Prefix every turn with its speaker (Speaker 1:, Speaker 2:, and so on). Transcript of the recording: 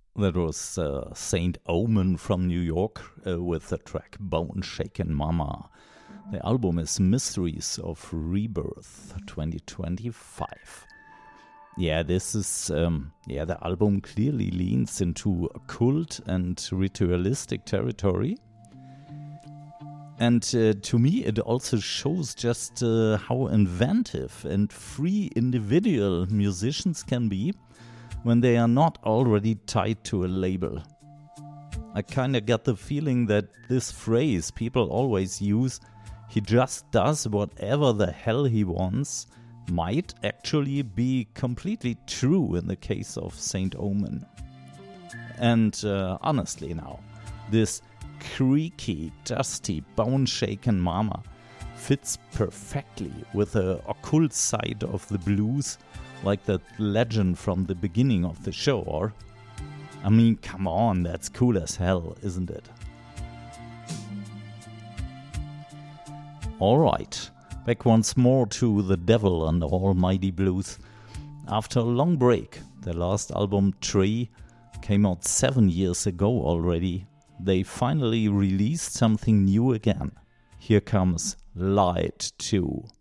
Speaker 1: That was Saint Omen from New York with the track Bone Shaken Mama. The album is Mysteries of Rebirth 2025. Yeah, this is, the album clearly leans into occult and ritualistic territory. And to me, it also shows just how inventive and free individual musicians can be when they are not already tied to a label. I kinda got the feeling that this phrase people always use, he just does whatever the hell he wants, might actually be completely true in the case of Saint Omen. And honestly now, this creaky, dusty, bone-shaken mama fits perfectly with the occult side of the blues, like that legend from the beginning of the show, or? I mean, come on, that's cool as hell, isn't it? Alright, back once more to the devil and the almighty blues. After a long break, their last album, Tree, came out 7 years ago already. They finally released something new again. Here comes Light 2.